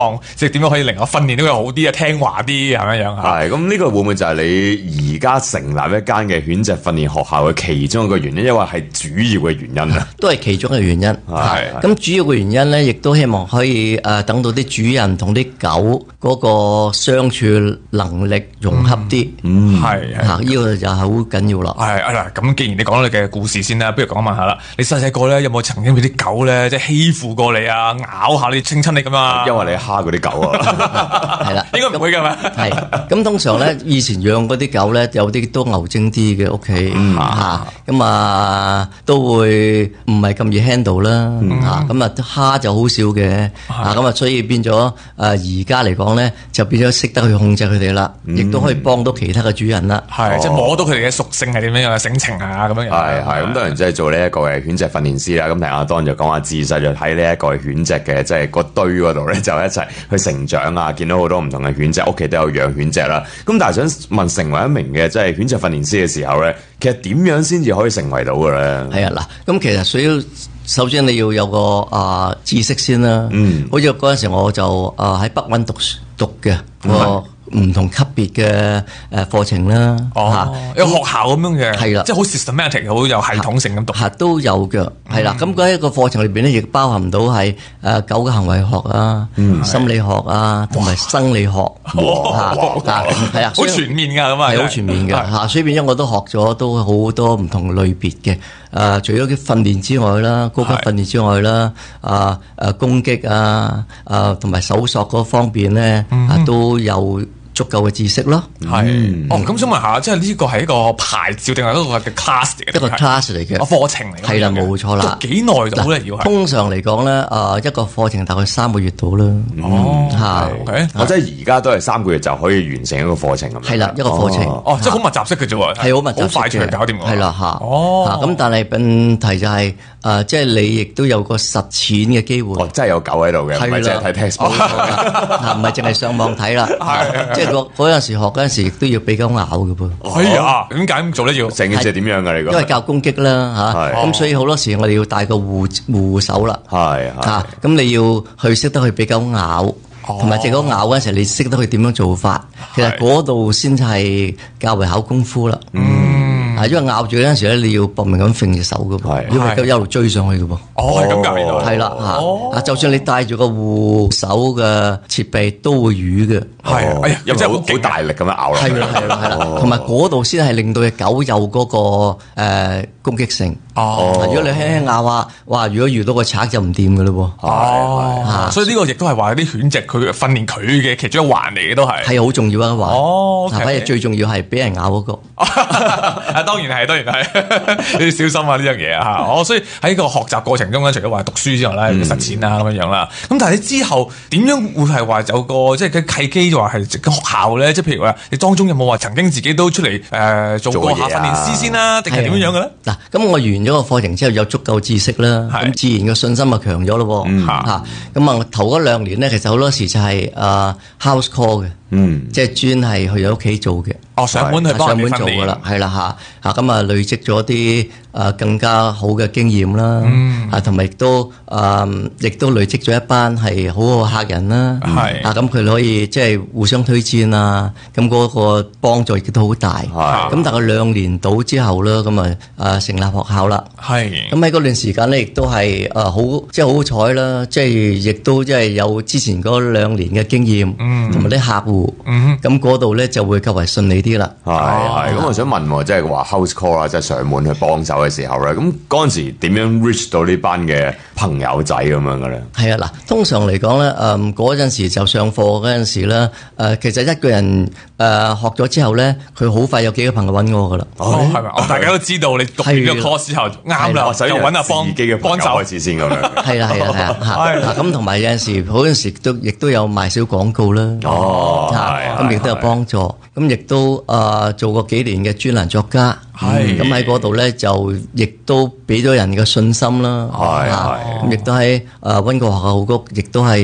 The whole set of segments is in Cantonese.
即係點樣可以令我訓練到佢好啲啊，聽話啲係咪樣啊？ 係咁呢個會唔會就係你而家成立一間嘅犬隻訓練學校嘅其中一個原因，因為係主要嘅原因啊？ 都係其中嘅原因。 係咁主要嘅原因咧，亦都希望可以等到啲主人同啲狗嗰個相處能力融洽啲。 係嚇，呢個就係好緊要啦。 係啊嗱，咁既然你講到你嘅故事先啦，不如講問下啦。你細細個咧有冇曾經俾啲狗咧即係欺負過你啊，咬下你、親親你咁啊？ 因為你蝦嗰啲狗啊， 係啦， 應該唔會㗎嘛。 係咁通常咧，以前養嗰啲狗咧，有啲都牛精啲嘅屋企嚇，咁都會唔係咁易 handle 啦嚇，咁蝦就好少嘅嚇，咁所以變咗而家嚟講咧，就變咗識得去控制佢哋啦，亦都可以幫到其他嘅主人啦。 係即係摸到佢哋嘅屬性係點樣樣，性情啊咁樣樣。 係咁，當然即係做呢一個嘅犬隻訓練師啦。咁聽阿當就講話自細就睇呢一個犬隻嘅，即係個堆嗰度咧就一齊去成長啊，見到好多唔同嘅犬隻，屋企都有養犬隻啦。咁但係想問，成為一名嘅即係犬隻訓練師嘅時候咧，其實點樣先至可以成為到嘅咧？ 係啊，嗱，咁其實首先你要有個知識先啦。好似嗰陣時我就喺北溫讀嘅個唔同級別嘅課程啦。 有學校咁樣嘅， 係啦， 即係好 systematic， 好有系統性咁讀。 都有嘅，係啦。咁嗰一個課程裏邊咧，亦包含到係狗嘅行為學啊、心理學啊，同埋生理學。係啊， 好全面㗎咁啊， 係好全面嘅嚇。所以變咗我都學咗都好多唔同類別嘅。除咗啲訓練之外啦，高級訓練之外啦，攻擊同埋搜索嗰方面咧，都有足夠嘅知識咯。 係咁想問下，即係呢個係一個牌照定係一個嘅 class 嚟嘅？ 一個 class 嚟嘅課程嚟嘅。係啦，冇錯啦。 讀幾耐到咧？要係通常嚟講咧，一個課程大概3個月到啦。 我即係而家都係3個月就可以完成一個課程咁。 係啦，一個課程。 即係好密集式嘅啫喎。 係好密集式嘅， 好快脆搞掂。係啦，咁但係問題就係即係你亦都有個實踐嘅機會。 真係有狗喺度嘅，唔係淨係睇 textbook， 唔係淨係上網睇啦。即係嗰陣時學嗰陣時，亦都要俾狗咬嘅噃。 係啊，點解咁做咧？要成件事點樣㗎？你講因為教攻擊啦嚇，咁所以好多時我哋要帶個護手啦。咁你要去識得去俾狗咬，同埋隻狗咬嗰陣時，你識得去點樣做法。其實嗰度先係較為考功夫啦。因為咬住嗰陣時咧，你要搏命咁揈隻手嘅噃，因為狗一路追上去嘅噃。 係咁㗎， 係啦就算你帶住個護手嘅設備，都會瘀嘅。 係因為好大力咁樣咬落去。 係啦，同埋嗰度先係令到隻狗有嗰個攻擊性。如果你輕輕咬啊，哇！如果遇到個賊就唔掂嘅咯喎。 所以呢個亦都係話啲犬隻佢訓練佢嘅其中一環嚟嘅，都係好重要一環。反而最重要係俾人咬嗰個。 當然係，你要小心啊呢樣嘢啊！所以喺個學習過程中咧，除咗話讀書之外咧，實踐啊咁樣啦。咁但係你之後點樣會係話有個即係嘅契機，就話係個學校咧？即係譬如話，你當中有冇話曾經自己都出嚟做過下訓練師先啦，定係點樣樣嘅咧？ 嗱，咁我完咗個課程之後，有足夠知識啦，咁自然個信心就強咗咯。咁頭嗰2年咧，其實好多時就係house call 嘅。即係專係去屋企做嘅。 上門去幫人訓練。上門做噶啦， 係啦咁累積咗啲更加好嘅經驗啦。同埋亦都累積咗一班係好好客人啦。咁佢可以即係互相推薦啊。咁嗰個幫助亦都好大。咁大概2年到之後啦，咁成立學校啦。咁喺嗰段時間咧，亦都係即係好彩啦。即係亦都即係有之前嗰2年嘅經驗，同埋啲客戶。咁嗰度咧就會較為順利啲啦。 咁我想問，即係話 house call 啦，即係上門去幫手嘅時候咧，咁嗰陣時點樣 reach 到呢班嘅朋友仔咁樣嘅咧？ 係啊，嗱，通常嚟講咧，嗰陣時就上課嗰陣時咧，其實一個人學咗之後咧，佢好快有幾個朋友揾我噶啦。 係咪？大家都知道你讀完個 course 之後啱啦，就揾阿方自己嘅幫手開始先咁樣。 係啦，咁同埋有陣時，嗰陣時亦都有賣小廣告啦。咁亦都有幫助，咁亦都做過幾年嘅專欄作家，咁喺嗰度咧就亦都俾咗人嘅信心啦。咁亦都喺溫哥華學校谷，亦都係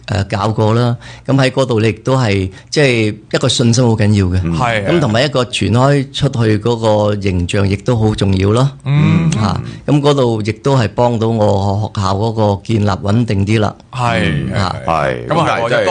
教過啦。咁喺嗰度你亦都係即係一個信心好緊要嘅。 係咁同埋一個傳開出去嗰個形象亦都好重要咯。咁嗰度亦都係幫到我學校嗰個建立穩定啲啦。 係係咁啊，係